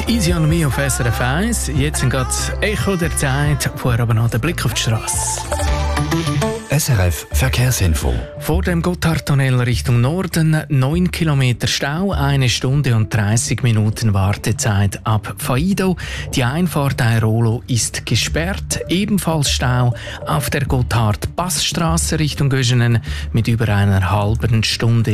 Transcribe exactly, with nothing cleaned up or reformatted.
Easy on Me auf S R F eins. Jetzt sind gerade das Echo der Zeit, vorher aber noch der Blick auf die Straße. S R F Verkehrsinfo. Vor dem Gotthardtunnel Richtung Norden neun Kilometer Stau, eine Stunde und dreißig Minuten Wartezeit ab Faido. Die Einfahrt Airolo ist gesperrt. Ebenfalls Stau auf der Gotthard-Passstraße Richtung Göschenen mit über einer halben Stunde.